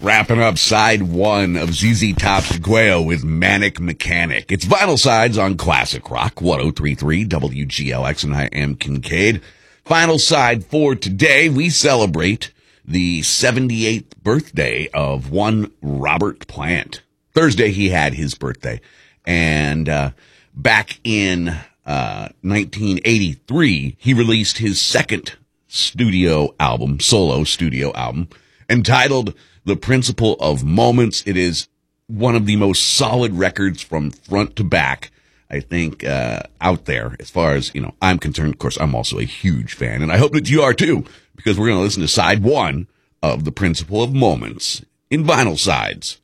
Wrapping up side one of ZZ Top's Guayo with Manic Mechanic. It's Vinyl Sides on Classic Rock, 103.3 WGLX, and I am Kincaid. Final side for today, we celebrate the 78th birthday of one Robert Plant. Thursday, he had his birthday. And back in 1983, he released his second solo studio album, entitled The Principle of Moments. It is one of the most solid records from front to back, I think, out there, as far as, I'm concerned. Of course, I'm also a huge fan, and I hope that you are too, because we're going to listen to side one of The Principle of Moments in Vinyl Sides.